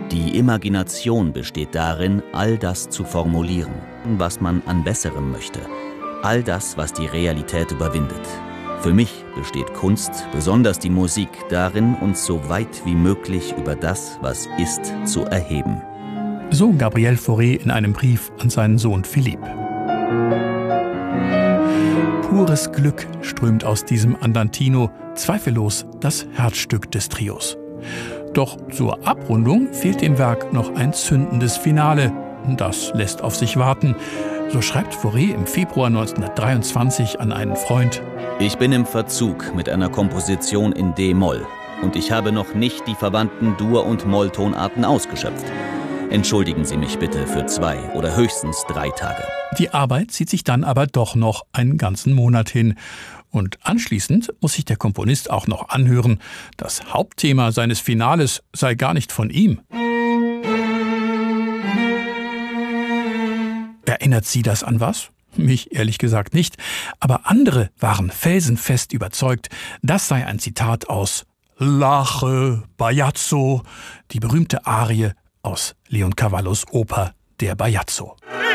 Die Imagination besteht darin, all das zu formulieren, was man an Besserem möchte. All das, was die Realität überwindet. Für mich besteht Kunst, besonders die Musik, darin, uns so weit wie möglich über das, was ist, zu erheben. So Gabriel Fauré in einem Brief an seinen Sohn Philippe. Pures Glück strömt aus diesem Andantino, zweifellos das Herzstück des Trios. Doch zur Abrundung fehlt dem Werk noch ein zündendes Finale. Das lässt auf sich warten. So schreibt Fauré im Februar 1923 an einen Freund: Ich bin im Verzug mit einer Komposition in D-Moll und ich habe noch nicht die verwandten Dur- und Molltonarten ausgeschöpft. Entschuldigen Sie mich bitte für 2 oder höchstens 3 Tage. Die Arbeit zieht sich dann aber doch noch einen ganzen Monat hin. Und anschließend muss sich der Komponist auch noch anhören, das Hauptthema seines Finales sei gar nicht von ihm. Erinnert Sie das an was? Mich ehrlich gesagt nicht. Aber andere waren felsenfest überzeugt, das sei ein Zitat aus Lache, Bajazzo, die berühmte Arie aus Leoncavallos Oper Der Bajazzo.